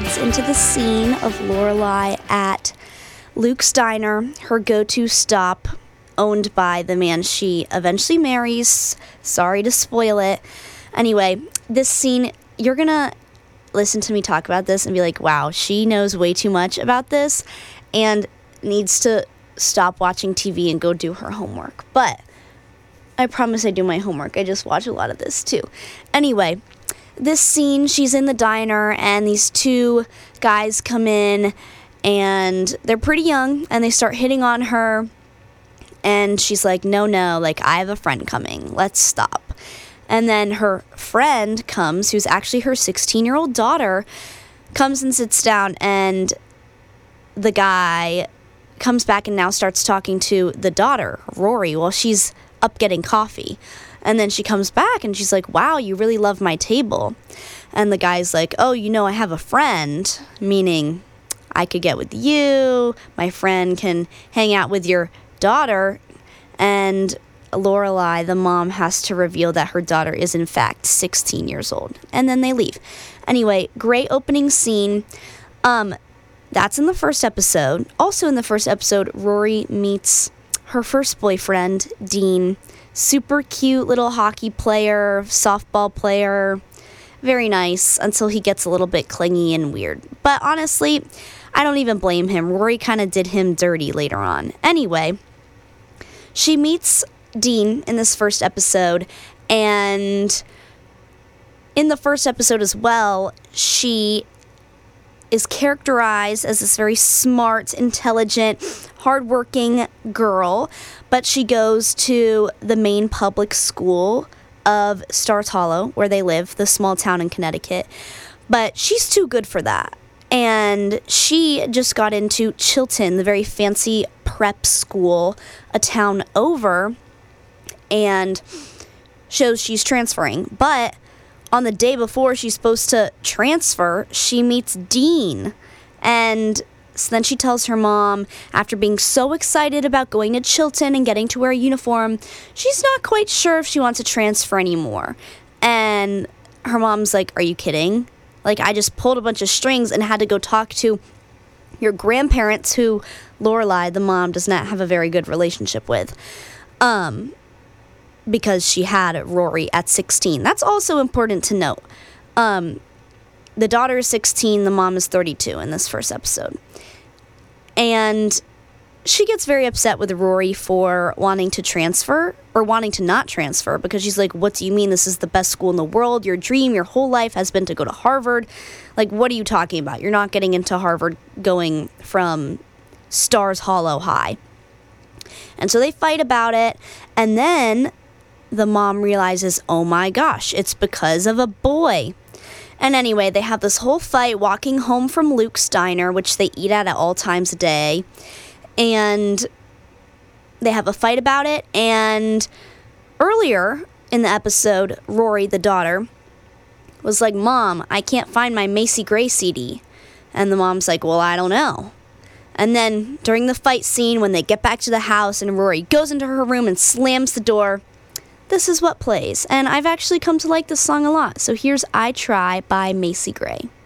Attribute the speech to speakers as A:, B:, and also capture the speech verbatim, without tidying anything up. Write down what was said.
A: fades into the scene of Lorelai at Luke's Diner, her go-to stop, owned by the man she eventually marries. Sorry to spoil it. Anyway, this scene, you're gonna listen to me talk about this and be like, wow, she knows way too much about this and needs to stop watching T V and go do her homework. But I promise I do my homework. I just watch a lot of this too. Anyway, this scene, she's in the diner and these two guys come in and they're pretty young and they start hitting on her. And she's like, no, no, like, I have a friend coming. Let's stop. And then her friend comes, who's actually her sixteen-year-old daughter, comes and sits down, and the guy comes back and now starts talking to the daughter, Rory, while she's up getting coffee. And then she comes back and she's like, wow, you really love my table. And the guy's like, oh, you know, I have a friend, meaning I could get with you. My friend can hang out with your daughter. And Lorelai, the mom, has to reveal that her daughter is in fact sixteen years old. And then they leave. Anyway, great opening scene. Um, that's in the first episode. Also in the first episode, Rory meets her first boyfriend, Dean. Super cute little hockey player, softball player. Very nice until he gets a little bit clingy and weird. But honestly, I don't even blame him. Rory kind of did him dirty later on. Anyway, she meets Dean in this first episode, and in the first episode as well, she is characterized as this very smart, intelligent, hardworking girl, but she goes to the main public school of Stars Hollow, where they live, the small town in Connecticut, but she's too good for that. And she just got into Chilton, the very fancy prep school a town over, and shows she's transferring. But on the day before she's supposed to transfer, she meets Dean. And so then she tells her mom, after being so excited about going to Chilton and getting to wear a uniform, she's not quite sure if she wants to transfer anymore. And her mom's like, are you kidding? Like, I just pulled a bunch of strings and had to go talk to your grandparents, who Lorelai, the mom, does not have a very good relationship with. Um... because she had Rory at sixteen. That's also important to note. Um, the daughter is sixteen, the mom is thirty-two in this first episode. And she gets very upset with Rory for wanting to transfer, or wanting to not transfer, because she's like, what do you mean this is the best school in the world? Your dream, your whole life has been to go to Harvard. Like, what are you talking about? You're not getting into Harvard going from Stars Hollow High. And so they fight about it, and then the mom realizes, oh my gosh, it's because of a boy. And anyway, they have this whole fight walking home from Luke's Diner, which they eat at at all times a day. And they have a fight about it. And earlier in the episode, Rory, the daughter, was like, Mom, I can't find my Macy Gray C D. And the mom's like, well, I don't know. And then during the fight scene, when they get back to the house and Rory goes into her room and slams the door, this is what plays. And I've actually come to like this song a lot. So here's I Try by Macy Gray.